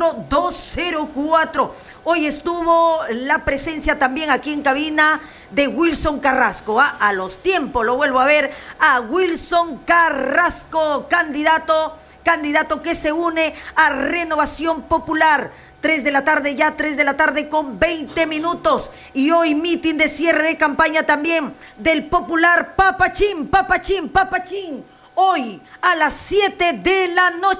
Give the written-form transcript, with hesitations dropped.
204. Hoy estuvo la presencia también aquí en cabina de Wilson Carrasco. A los tiempos lo vuelvo a ver a Wilson Carrasco, candidato que se une a Renovación Popular. 3 de la tarde ya, 3 de la tarde con 20 minutos. Y hoy mitin de cierre de campaña también del popular Papachín. Hoy a las 7 de la noche.